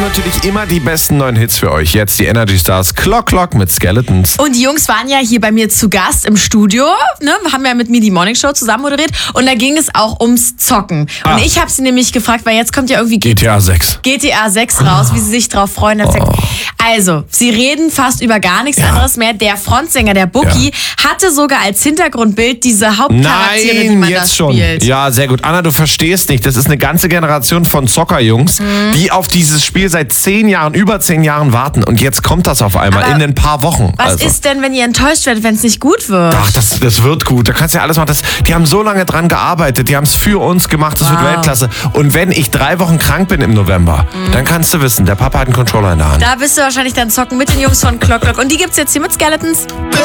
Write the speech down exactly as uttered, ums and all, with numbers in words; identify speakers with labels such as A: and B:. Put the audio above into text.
A: natürlich immer die besten neuen Hits für euch. Jetzt die Energy Stars Clock Clock mit Skeletons.
B: Und die Jungs waren ja hier bei mir zu Gast im Studio. Ne? Wir haben ja mit mir die Morning Show zusammen moderiert. Und da ging es auch ums Zocken. Und
A: Ah.
B: ich habe sie nämlich gefragt, weil jetzt kommt ja irgendwie
A: G T A sechs.
B: G T A sechs raus, wie sie sich drauf freuen. Hat sie gesagt, also, sie reden fast über gar nichts
A: Ja.
B: anderes mehr. Der Frontsänger, der Bookie, hatte sogar als Hintergrundbild diese Hauptcharaktere, die
A: Nein,
B: man da
A: jetzt schon.
B: spielt.
A: Ja, sehr gut. Anna, du verstehst nicht. Das ist eine ganze Generation von Zockerjungs,
B: Mhm.
A: die auf dieses Spiel seit zehn Jahren, über zehn Jahren warten. Und jetzt kommt das auf einmal
B: Aber
A: in ein paar Wochen.
B: Was
A: also.
B: ist denn, wenn ihr enttäuscht werdet, wenn es nicht gut wird?
A: Ach, das, das wird gut. Da kannst du ja alles machen. Das, die haben so lange dran gearbeitet. Die haben es für uns gemacht. Das wird
B: Wow.
A: Weltklasse. Und wenn ich drei Wochen krank bin im November, dann kannst du wissen, der Papa hat einen Controller in der Hand.
B: Da bist du wahrscheinlich dann zocken mit den Jungs von Clock Clock. Und die gibt's jetzt hier mit Skeletons.